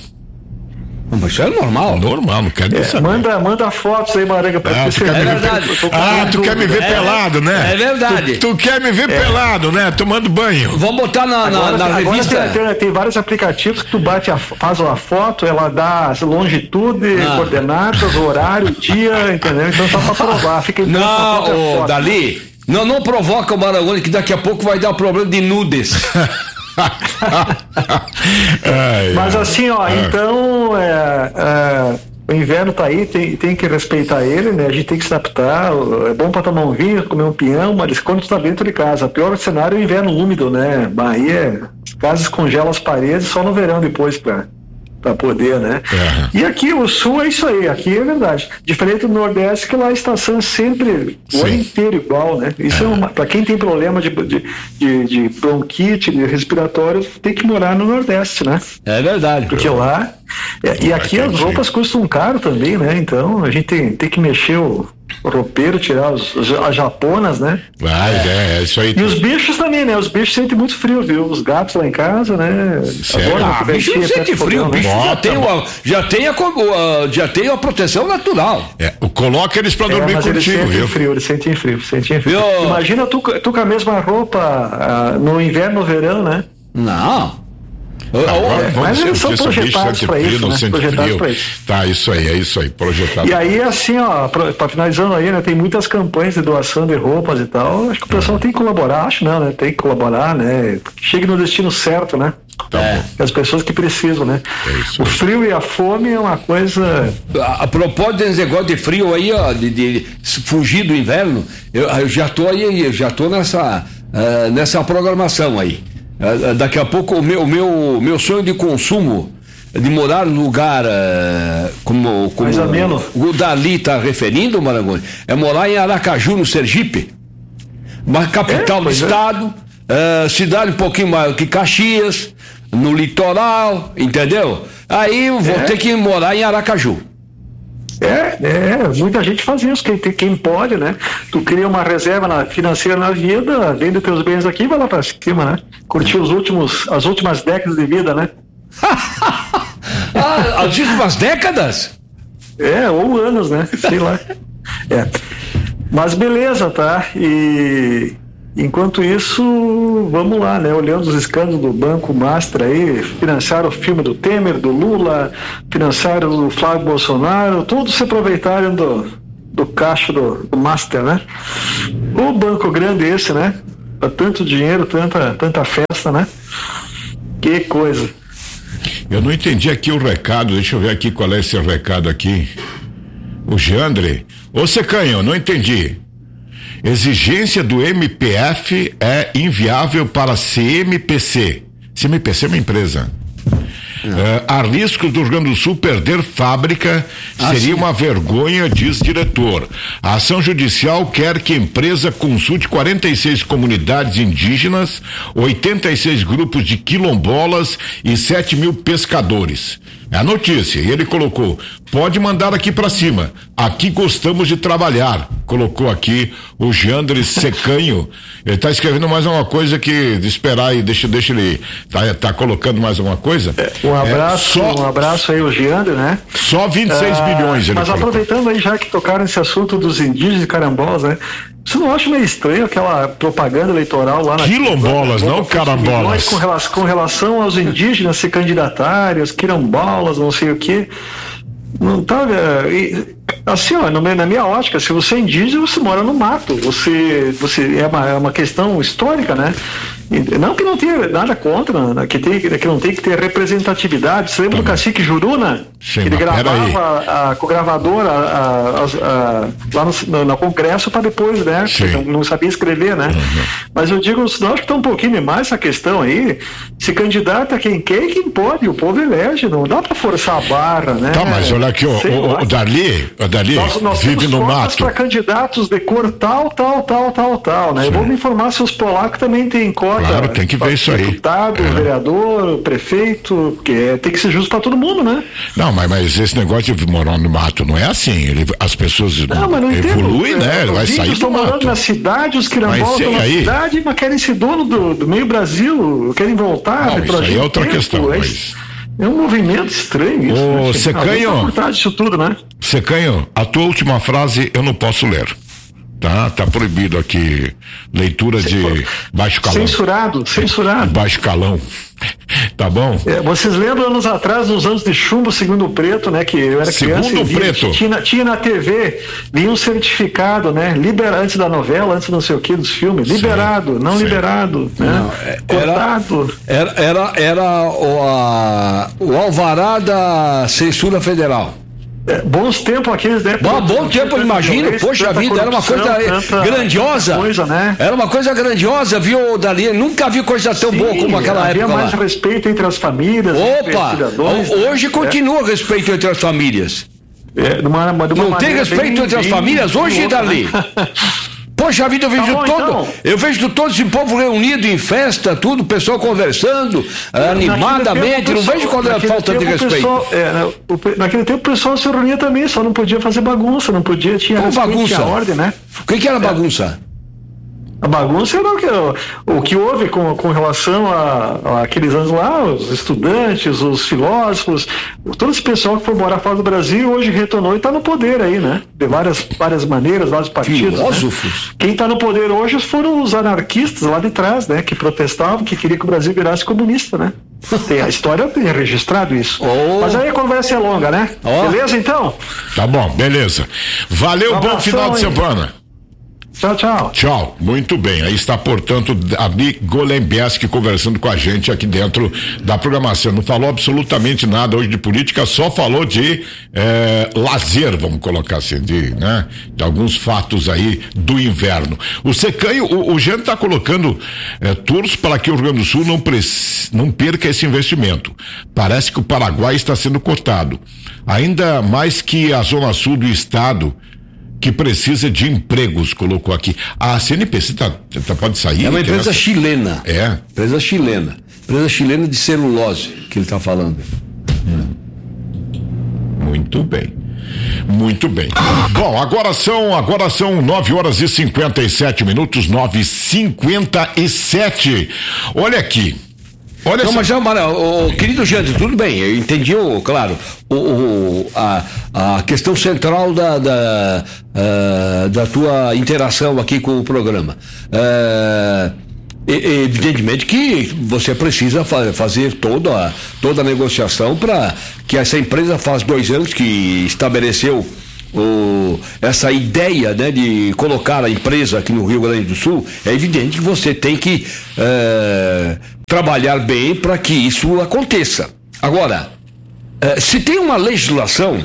F: Mas isso é normal.
E: Normal, não quero
H: é,
E: saber.
H: Manda, manda fotos aí, Maranga, pra
E: ah, tu quer me ver pe... Ah, tu quer me ver é, pelado, né?
F: É verdade.
E: Tu, tu quer me ver é. pelado, né? Tomando banho.
F: Vamos botar na,
H: agora,
F: na, na
H: agora
F: revista.
H: Tem, tem, tem vários aplicativos que tu bate a, faz a foto, ela dá longitude, ah. coordenadas, horário, dia, entendeu? Então só pra provar. Fica
F: não, ô, Dali, não, não provoca o Marangoni que daqui a pouco vai dar problema de nudes.
H: Mas assim, ó, é. então é, é, o inverno tá aí, tem, tem que respeitar ele, né? A gente tem que se adaptar. É bom pra tomar um vinho, comer um pinhão, mas quando tu tá dentro de casa, o pior cenário é o inverno úmido, né? Bahia, as casas congelam as paredes só no verão depois pra, pra poder, né? Uhum. E aqui o sul é isso aí, aqui é verdade. Diferente do Nordeste, que lá a estação é sempre o ano inteiro igual, né? Isso uhum. é uma, pra quem tem problema de, de, de, de bronquite, de respiratório, tem que morar no Nordeste, né?
F: É verdade.
H: Porque lá, é, e aqui as roupas custam caro também, né? Então a gente tem, tem que mexer o o roupeiro, tirar os, as japonas, né?
E: Ah, é, é isso aí.
H: E os bichos também, né? Os bichos sentem muito frio, viu? Os gatos lá em casa, né?
F: Agora, ah, bicho não sente frio, o bicho né? já, tem uma, já, tem a, já tem a proteção natural.
E: É, coloca eles pra dormir é, mas contigo,
H: eles
E: viu?
H: Frio, eles sentem frio, sentem frio. Eu... Imagina tu, tu com a mesma roupa uh, no inverno, no verão, né?
F: Não.
E: Agora,
H: é,
E: vamos
H: mas
E: dizer,
H: eles são projetados para isso, né? Projetados para isso.
E: Tá, isso aí, é isso aí, projetado.
H: E aí, assim, ó, para finalizando aí, né, tem muitas campanhas de doação de roupas e tal, acho que o pessoal tem que colaborar, acho não, né, tem que colaborar, né, chegue no destino certo, né,
E: tá é.
H: As pessoas que precisam, né,
E: é
H: o frio e a fome é uma coisa...
F: A, a propósito desse negócio de frio aí, ó, de, de fugir do inverno, eu, eu já tô aí, eu já tô nessa, uh, nessa programação aí, uh, daqui a pouco o meu, meu, meu sonho de consumo de morar num lugar uh, como, como
H: mais ameno.
F: O Dali está referindo, Marangoni, é morar em Aracaju, no Sergipe, uma capital é, do estado, é. uh, cidade um pouquinho maior que Caxias, no litoral, entendeu? Aí eu vou é. ter que morar em Aracaju.
H: É, é, muita gente faz isso, quem, quem pode, né? Tu cria uma reserva na, financeira na vida, vende teus bens aqui e vai lá pra cima, né? Curtir os últimos, as últimas décadas de vida, né?
F: ah, as últimas décadas?
H: É, ou anos, né? Sei lá. É. Mas beleza, tá? E enquanto isso, vamos lá, né? Olhando os escândalos do Banco Master aí, financiaram o filme do Temer, do Lula, financiaram do Flávio Bolsonaro, todos se aproveitaram do, do caixa do, do Master, né? O banco grande esse, né? Tanto dinheiro, tanta, tanta festa, né? Que coisa.
E: Eu não entendi aqui o recado, deixa eu ver aqui qual é esse recado aqui. O Jandre. Ô Secanho, não entendi. Exigência do M P F é inviável para C M P C. C M P C é uma empresa. Uh, há riscos do Rio Grande do Sul perder fábrica, ah, seria sim. uma vergonha, diz diretor. A ação judicial quer que a empresa consulte quarenta e seis comunidades indígenas, oitenta e seis grupos de quilombolas e sete mil pescadores. É a notícia. E ele colocou, pode mandar aqui pra cima. Aqui gostamos de trabalhar. Colocou aqui o Jandre Secanho. Ele tá escrevendo mais uma coisa que de esperar aí, deixa, deixa ele, tá, tá colocando mais alguma coisa?
H: É, um abraço, é, só, um abraço aí o Jandre, né?
E: Só vinte e seis bilhões ele
H: Mas
E: colocou.
H: Aproveitando aí, já que tocaram esse assunto dos indígenas e carambolas, né? Você não acha meio estranho aquela propaganda eleitoral lá na...
E: Quilombolas, não carambolas.
H: Com relação, com relação aos indígenas se candidatarem, os quilombolas, não sei o quê. Não tá, e, assim, ó, na minha ótica, se você é indígena, você mora no mato. Você, você é uma, é uma questão histórica, né? Não que não tenha nada contra, né? que, tem, que não tem que ter representatividade. Você lembra do cacique Juruna?
E: Sim,
H: ele gravava a, a, com gravadora a, a, a, lá no, no Congresso para depois, né? Não, não sabia escrever, né? Uhum. Mas eu digo, acho que está um pouquinho demais essa questão aí. Se candidata quem quer e quem pode, o povo elege, não dá para forçar a barra, né?
E: Tá, mas olha aqui, ó, o, o Dali, o Dali
H: nós, nós
E: vive no mato.
H: para candidatos de cor tal, tal, tal, tal, tal, né? Sim. Eu vou me informar se os polacos também têm cota.
E: Claro, tem que ver isso aí.
H: Deputado, é. vereador, prefeito, porque tem que ser justo para todo mundo, né?
E: Não, mas, mas esse negócio de morar no mato não é assim. Ele, as pessoas
H: não, mas não
E: evoluem,
H: entendo.
E: né? Ele vai sair do
H: estão
E: mato.
H: morando na cidade, os quilombolas estão na
E: aí.
H: cidade, mas querem ser dono do, do meio Brasil, querem voltar.
E: Não, isso aí é outra tempo, questão.
H: É,
E: mas...
H: é um movimento estranho isso.
E: Ô,
H: né?
E: Secanho,
H: ah, disso tudo, né?
E: Secanho, a tua última frase eu não posso ler. Tá, tá proibido aqui leitura de baixo calão.
H: Censurado, censurado.
E: Baixo calão. Tá bom?
H: É, vocês lembram anos atrás, nos anos de chumbo, segundo preto, né? Que eu era criança.
E: Segundo
H: via,
E: preto.
H: Tinha, tinha na T V, vinha um certificado, né? Libera, antes da novela, antes não sei o que, dos filmes. Liberado, sim, não sim. liberado. Né? Não, cortado.
F: Era, era, era o, a, o alvará da censura federal.
H: É, bons tempos aqueles, né?
F: Bom, bom tempo, eu imagino. Poxa vida, era uma coisa grandiosa.
H: Coisa, né?
F: Era uma coisa grandiosa, viu, Dali? Nunca vi coisa tão Sim, boa como aquela
H: havia
F: época.
H: Havia mais lá. respeito entre as famílias.
F: Opa! Hoje né? continua é. respeito entre as famílias.
H: É, numa, numa
F: Não tem respeito bem, entre as bem, famílias bem, hoje, bem, Dali? Né? Poxa vida, eu vejo tá bom, todo, então. eu vejo todo esse povo reunido em festa, tudo, o pessoal conversando, é, animadamente, tempo, não pessoal, vejo qual é a falta de respeito.
H: Pessoal, é, o, naquele tempo o pessoal se reunia também, só não podia fazer bagunça, não podia, tinha
F: Como respeito, bagunça?
H: Tinha ordem, né?
F: O que, que era é. bagunça?
H: A bagunça era o que, o, o que houve com, com relação a, a aqueles anos lá, os estudantes, os filósofos, todo esse pessoal que foi morar fora do Brasil hoje retornou e está no poder aí, né? De várias, várias maneiras, vários partidos.
F: Filósofos?
H: Né? Quem está no poder hoje foram os anarquistas lá de trás, né? Que protestavam, que queriam que o Brasil virasse comunista, né? Tem a história, tem registrado isso. Oh. Mas aí a conversa é longa, né? Oh. Beleza, então?
E: Tá bom, beleza. Valeu, um bom final de semana.
H: Tchau, tchau.
E: Tchau, muito bem. Aí está, portanto, Davi Golembeski conversando com a gente aqui dentro da programação. Não falou absolutamente nada hoje de política, só falou de eh, lazer, vamos colocar assim, de, né, de alguns fatos aí do inverno. O Secanho, o, o Jean está colocando eh, torço para que o Rio Grande do Sul não, prec- não perca esse investimento. Parece que o Paraguai está sendo cortado. Ainda mais que a zona sul do estado, que precisa de empregos, colocou aqui. A C N P C tá, tá, pode sair?
F: É uma empresa
E: essa...
F: chilena.
E: É.
F: Empresa chilena. Empresa chilena de celulose, que ele está falando.
E: Hum. Muito bem. Muito bem. Bom, agora são, agora são nove horas e cinquenta e sete minutos, nove e cinquenta e sete. Olha aqui. Olha
F: não,
E: só.
F: Mas já, Mara, o, o querido Jânio, tudo bem, eu entendi, o, claro, o, o, a, a questão central da, da, uh, da tua interação aqui com o programa. Uh, evidentemente que você precisa fa- fazer toda a, toda a negociação para que essa empresa faz dois anos que estabeleceu O, essa ideia, né, de colocar a empresa aqui no Rio Grande do Sul. É evidente que você tem que é, trabalhar bem para que isso aconteça. Agora, é, se tem uma legislação,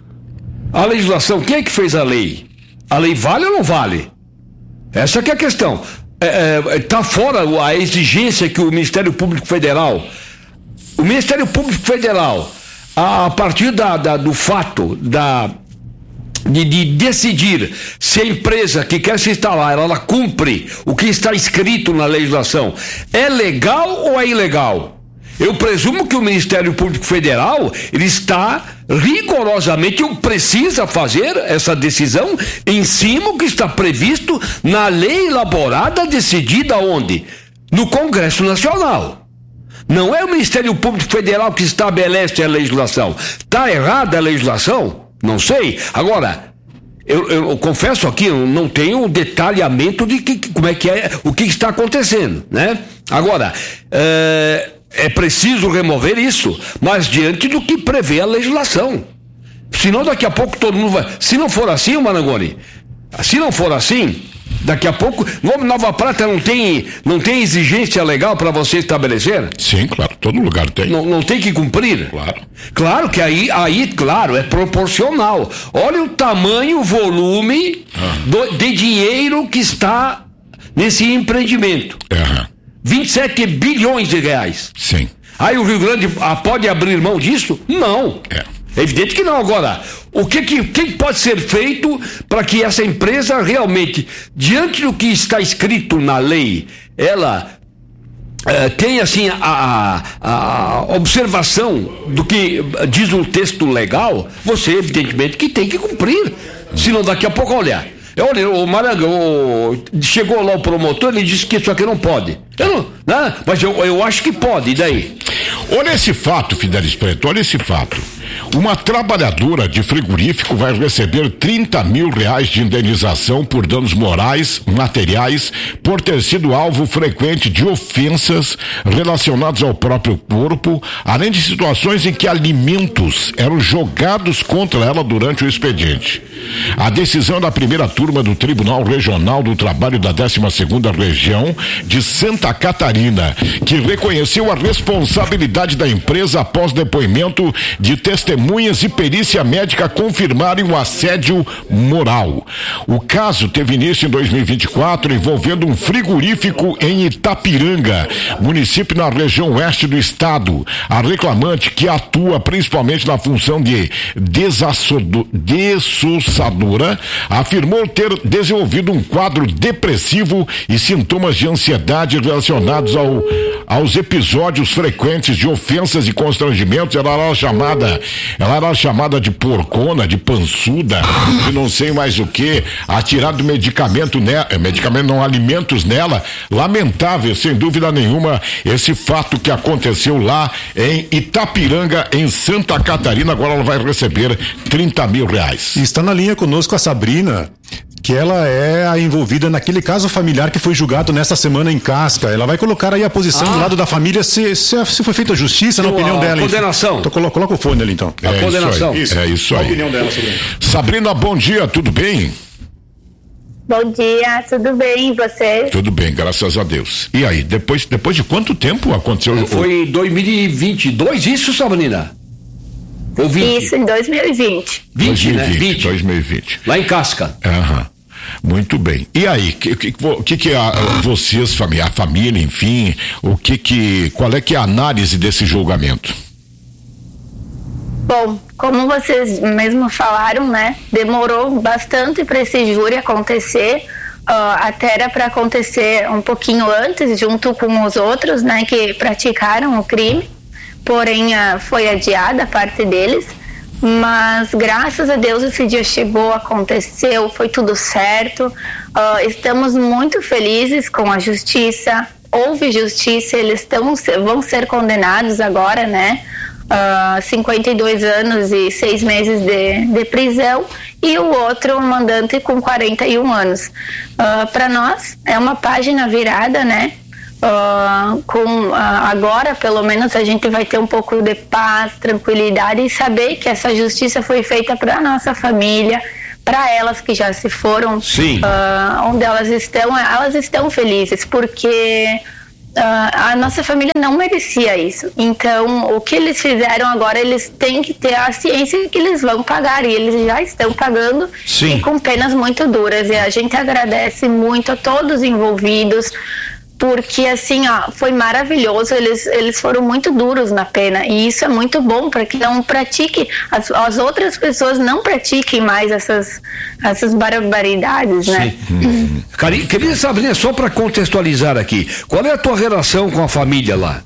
F: a legislação, quem é que fez a lei? A lei vale ou não vale? Essa que é a questão. Está é, é, fora a exigência que o Ministério Público Federal, o Ministério Público Federal, a, a partir da, da, do fato da De, de decidir se a empresa que quer se instalar, ela, ela cumpre o que está escrito na legislação, é legal ou é ilegal? Eu presumo que o Ministério Público Federal, ele está rigorosamente, precisa fazer essa decisão em cima do que está previsto na lei elaborada, decidida onde? No Congresso Nacional. Não é o Ministério Público Federal que estabelece a legislação. Está errada a legislação? Não sei. Agora, eu, eu, eu confesso aqui, eu não tenho um detalhamento de que, como é que é, o que está acontecendo, né? Agora, é, é preciso remover isso, mas diante do que prevê a legislação. Senão daqui a pouco todo mundo vai... Se não for assim, Marangoni, se não for assim, daqui a pouco, Nova Prata não tem, não tem exigência legal para você estabelecer?
E: Sim, claro, todo lugar tem.
F: Não, não tem que cumprir?
E: Claro.
F: Claro que aí, aí, claro, é proporcional. Olha o tamanho, o volume ah. do, de dinheiro que está nesse empreendimento.
E: Uhum.
F: vinte e sete bilhões de reais.
E: Sim.
F: Aí o Rio Grande ah, pode abrir mão disso? Não.
E: É.
F: É evidente que não. Agora, o que, que, que pode ser feito para que essa empresa realmente, diante do que está escrito na lei, ela eh, tenha assim a, a observação do que diz o texto legal? Você, evidentemente, que tem que cumprir. Senão daqui a pouco, olha, olha, o Maranga, o, chegou lá o promotor, ele disse que isso aqui não pode. Eu não, né? Mas eu, eu acho que pode, e daí?
E: Olha esse fato, Fidelis Preto, olha esse fato. Uma trabalhadora de frigorífico vai receber trinta mil reais de indenização por danos morais, materiais, por ter sido alvo frequente de ofensas relacionadas ao próprio corpo, além de situações em que alimentos eram jogados contra ela durante o expediente. A decisão da primeira turma do Tribunal Regional do Trabalho da décima segunda Região de Santa Catarina, que reconheceu a responsabilidade da empresa após depoimento de testemunhas e perícia médica confirmarem o assédio moral. O caso teve início em dois mil e vinte e quatro, envolvendo um frigorífico em Itapiranga, município na região oeste do estado. A reclamante, que atua principalmente na função de dessossadora, afirmou ter desenvolvido um quadro depressivo e sintomas de ansiedade relacionados ao, aos episódios frequentes de ofensas e constrangimentos. Ela era chamada, ela era chamada de porcona, de pançuda, de não sei mais o que, atirado medicamento nela, medicamento não, alimentos nela. Lamentável, sem dúvida nenhuma, esse fato que aconteceu lá em Itapiranga, em Santa Catarina. Agora ela vai receber trinta mil reais.
G: E está na linha conosco a Sabrina, que ela é a envolvida naquele caso familiar que foi julgado nesta semana em Casca. Ela vai colocar aí a posição ah. do lado da família se, se, se foi feita justiça, na opinião dela.
F: Condenação.
G: Então, coloca, coloca o fone ali, então.
E: É
F: a condenação.
E: Isso aí. É isso aí.
G: A opinião dela sobre isso.
E: Sabrina, bom dia, tudo bem?
I: Bom dia, tudo bem, e você?
E: Tudo bem, graças a Deus. E aí, depois, depois de quanto tempo aconteceu?
F: Foi em dois mil e vinte e dois isso, Sabrina? Ou vinte?
I: Isso, em dois mil e vinte.
F: vinte, né? vinte.
E: dois mil e vinte.
F: Lá em Casca.
E: Aham. Muito bem. E aí, que que, que, que é a, vocês, família, a família, enfim, o que que, qual é que é a análise desse julgamento?
I: Bom, como vocês mesmo falaram, né, demorou bastante para esse júri acontecer, uh, até era para acontecer um pouquinho antes, junto com os outros, né, que praticaram o crime, porém uh, foi adiada a parte deles, mas graças a Deus esse dia chegou, aconteceu, foi tudo certo, uh, estamos muito felizes com a justiça, houve justiça, eles tão, vão ser condenados agora, né, Uh, cinquenta e dois anos e seis meses de, de prisão, e o outro, um mandante, com quarenta e um anos. Uh, para nós é uma página virada, né? Uh, com, uh, agora pelo menos a gente vai ter um pouco de paz, tranquilidade e saber que essa justiça foi feita para nossa família, para elas que já se foram.
F: Sim.
I: Uh, onde elas estão, elas estão felizes porque Uh, a nossa família não merecia isso. Então, o que eles fizeram agora, eles têm que ter a ciência que eles vão pagar, e eles já estão pagando. Sim. E com penas muito duras. E a gente agradece muito a todos os envolvidos, porque assim, ó, foi maravilhoso, eles, eles foram muito duros na pena, e isso é muito bom para que não pratique, as, as outras pessoas não pratiquem mais essas, essas barbaridades, né?
F: Hum. Querida Sabrina, só para contextualizar aqui, qual é a tua relação com a família lá?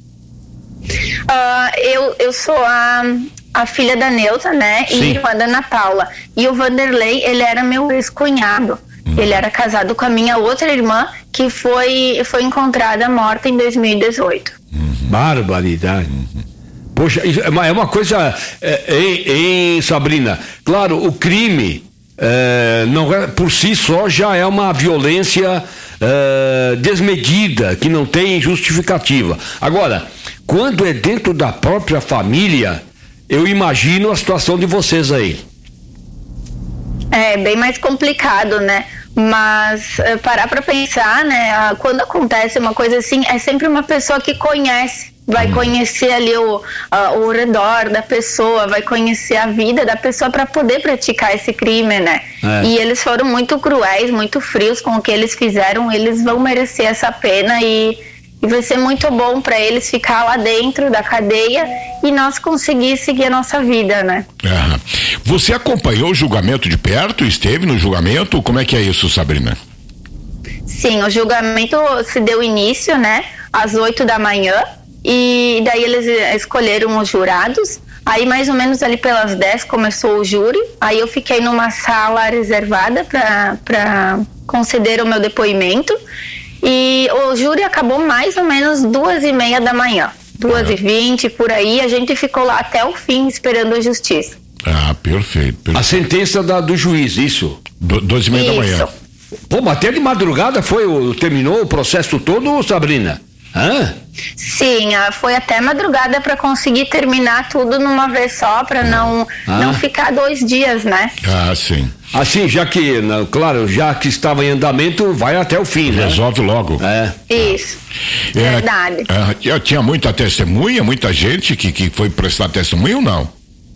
I: Uh, eu, eu sou a, a filha da Neuza, né? Sim. E irmã da Ana Paula, e o Vanderlei, ele era meu ex-cunhado. Ele era casado com a minha outra irmã, que foi, foi encontrada morta em dois mil e dezoito.
F: Uhum. Barbaridade. Uhum. Poxa, é uma coisa, é, em, em Sabrina, claro, o crime é, não é, por si só já é uma violência é, desmedida, que não tem justificativa. Agora, quando é dentro da própria família, eu imagino a situação de vocês aí.
I: É bem mais complicado, né? Mas uh, parar para pensar, né? Uh, quando acontece uma coisa assim, é sempre uma pessoa que conhece, vai conhecer ali o, uh, o redor da pessoa, vai conhecer a vida da pessoa para poder praticar esse crime, né? É. E eles foram muito cruéis, muito frios com o que eles fizeram, eles vão merecer essa pena e, e vai ser muito bom para eles ficar lá dentro da cadeia e nós conseguir seguir a nossa vida, né?
E: É. Você acompanhou o julgamento de perto? Esteve no julgamento? Como é que é isso, Sabrina?
I: Sim, o julgamento se deu início, né, às oito da manhã, e daí eles escolheram os jurados. Aí mais ou menos ali pelas dez começou o júri. Aí eu fiquei numa sala reservada para conceder o meu depoimento. E o júri acabou mais ou menos duas e meia da manhã, duas e vinte, por aí. A gente ficou lá até o fim esperando a justiça.
E: Ah, perfeito. perfeito.
F: A sentença da, do juiz, isso?
E: Do, duas e meia da manhã.
F: Pô, mas até de madrugada foi, o, terminou o processo todo, Sabrina? Hã?
I: Sim, foi até madrugada para conseguir terminar tudo numa vez só, para não, ah. não ficar dois dias, né?
E: Ah, sim.
F: Assim, já que, claro, já que estava em andamento, vai até o fim, né?
E: Resolve logo.
F: É.
I: Isso, é, verdade.
E: É, tinha muita testemunha, muita gente que, que foi prestar testemunho ou não?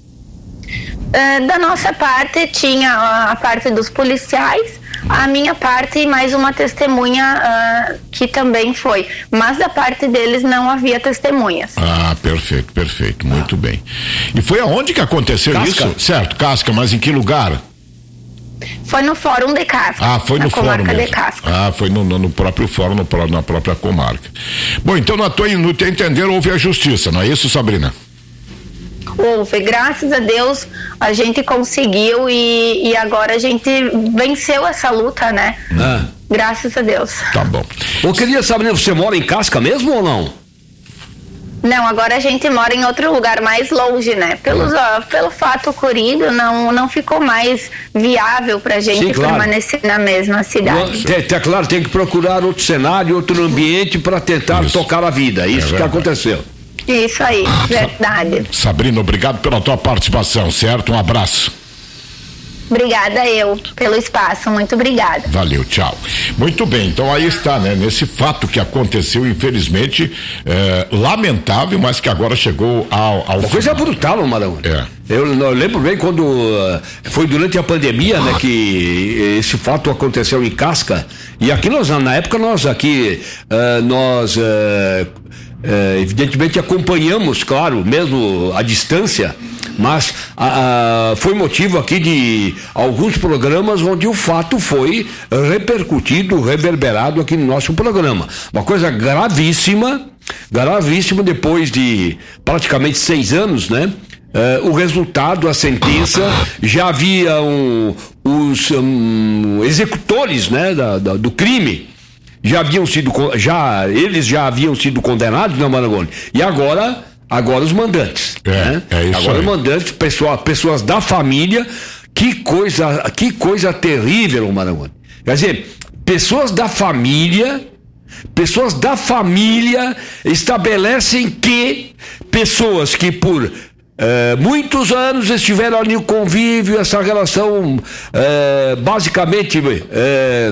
I: Uh, da nossa parte, tinha a, a parte dos policiais, a minha parte e mais uma testemunha uh, que também foi. Mas da parte deles não havia testemunhas.
E: Ah, perfeito, perfeito, muito ah. bem. E foi aonde que aconteceu Casca? Isso? Certo, Casca, mas em que lugar?
I: Foi no Fórum de Casca.
E: Ah, foi no Fórum
I: comarca
E: mesmo.
I: de Casca.
E: Ah, foi no, no próprio Fórum, no, na própria comarca. Bom, então no teu, no teu entender houve a justiça, não é isso, Sabrina?
I: Houve, graças a Deus a gente conseguiu e, e agora a gente venceu essa luta, né? Ah. Graças a Deus.
E: Tá bom.
F: Eu queria saber, você mora em Casca mesmo ou não?
I: Não, agora a gente mora em outro lugar mais longe, né? Pelo, ó, pelo fato ocorrido, não, não ficou mais viável pra gente Sim, claro. permanecer na mesma cidade.
F: É, é claro, tem que procurar outro cenário, outro ambiente para tentar Isso. tocar a vida. Isso é que aconteceu.
I: Isso aí, verdade.
E: Sabrina, obrigado pela tua participação, certo? Um abraço.
I: Obrigada eu pelo espaço, muito obrigada.
E: Valeu, tchau. Muito bem, então aí está, né? Nesse fato que aconteceu, infelizmente, é, lamentável, mas que agora chegou ao, ao
F: Uma coisa brutal, Marão.
E: É.
F: Eu, eu lembro bem quando uh, foi durante a pandemia, né, que esse fato aconteceu em Casca, e aqui nós, na época, nós aqui, uh, nós, uh, uh, evidentemente acompanhamos, claro, mesmo à distância, mas ah, ah, foi motivo aqui de alguns programas onde o fato foi repercutido, reverberado aqui no nosso programa. Uma coisa gravíssima, gravíssima depois de praticamente seis anos, né? Eh, o resultado, a sentença, já haviam os um, executores, né, da, da, do crime, já haviam sido, já, eles já haviam sido condenados, não, Marangoni? E agora... Agora os mandantes,
E: é,
F: né?
E: É isso
F: Agora
E: aí.
F: os mandantes, pessoa, pessoas da família, que coisa, que coisa terrível, Marangoni. Quer dizer, pessoas da família, pessoas da família estabelecem que pessoas que por eh, muitos anos estiveram ali no convívio, essa relação eh, basicamente eh,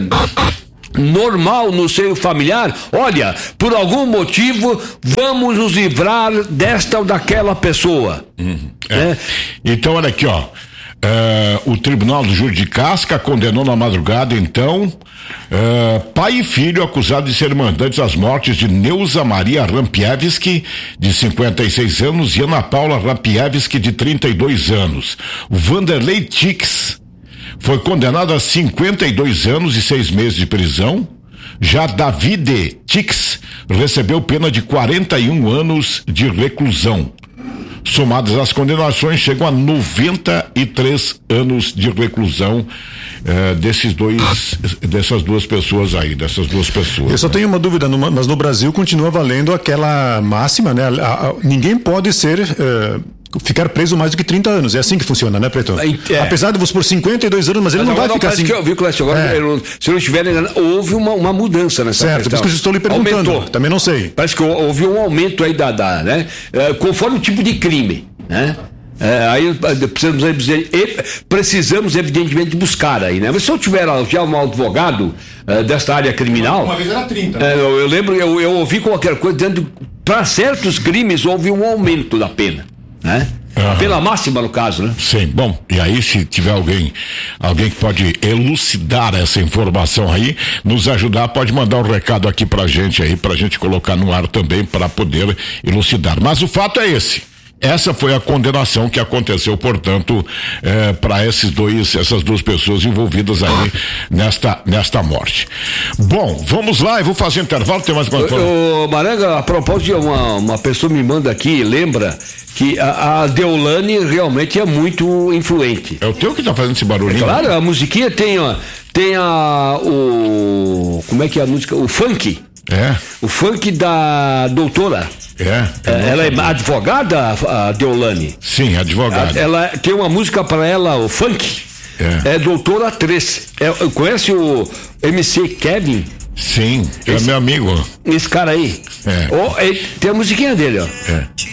F: normal no seio familiar, olha, por algum motivo vamos nos livrar desta ou daquela pessoa.
E: Uhum, é. É. Então, olha aqui, ó. É, o Tribunal do Júri de Casca condenou na madrugada, então, é, pai e filho acusados de ser mandantes às mortes de Neuza Maria Rampiewski, de cinquenta e seis anos, e Ana Paula Rampiewski, de trinta e dois anos. O Vanderlei Tix foi condenado a cinquenta e dois anos e seis meses de prisão. Já Davide Tix recebeu pena de quarenta e um anos de reclusão. Somadas as condenações, chegam a noventa e três anos de reclusão eh, desses dois, dessas duas pessoas aí, dessas duas pessoas.
G: Eu só tenho uma dúvida, no, mas no Brasil continua valendo aquela máxima, né? A, a, ninguém pode ser eh, ficar preso mais do que trinta anos. É assim que funciona, né, Preto? É. Apesar de você por cinquenta e dois anos, mas ele mas não vai não, ficar assim.
F: Que eu vi, Clécio, agora, é. eu, se eu não estiver enganado, houve uma, uma mudança nessa
G: certo, questão. Certo, por isso que eu estou lhe perguntando.
F: Aumentou.
G: Também não sei.
F: Parece que houve um aumento aí da, da né? É, conforme o tipo de crime, né? É, aí precisamos, precisamos evidentemente buscar aí, né? Mas se eu tiver já um advogado é, desta área criminal.
G: Uma vez era trinta.
F: É, eu, eu lembro, eu, eu ouvi qualquer coisa dizendo que para certos crimes houve um aumento da pena, né? Uhum. Pela máxima, no caso, né?
E: Sim, bom, e aí se tiver alguém alguém que pode elucidar essa informação aí, nos ajudar, pode mandar um recado aqui pra gente aí, pra gente colocar no ar também, para poder elucidar. Mas o fato é esse. Essa foi a condenação que aconteceu, portanto, eh, para esses dois, essas duas pessoas envolvidas aí nesta, nesta morte. Bom, vamos lá, eu vou fazer intervalo, tem mais alguma coisa?
F: Ô, Maranga, a propósito, uma, uma pessoa me manda aqui, lembra que a, a Deolane realmente é muito influente.
E: É o teu que tá fazendo esse barulhinho?
F: É claro, a musiquinha tem, ó, tem a, o, como é que é a música? O funk.
E: É.
F: O funk da doutora.
E: É.
F: Ela é advogada, a Deolane?
E: Sim, advogada.
F: Ela tem uma música para ela, o funk. É. É doutora três. É, conhece o M C Kevin?
E: Sim, é esse, meu amigo.
F: Esse cara aí.
E: É.
F: Oh, ele, tem a musiquinha dele, ó.
E: É.